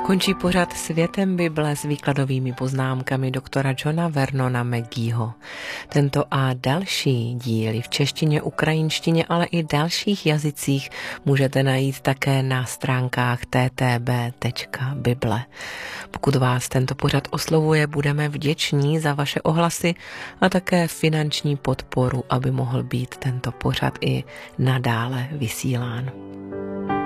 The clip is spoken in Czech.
Končí pořad Světem Bible s výkladovými poznámkami doktora Johna Vernona Mageeho. Tento a další díly v češtině, ukrajinštině, ale i dalších jazycích můžete najít také na stránkách ttb.bible. Pokud vás tento pořad oslovuje, budeme vděční za vaše ohlasy a také finanční podporu, aby mohl být tento pořad i nadále vysílán.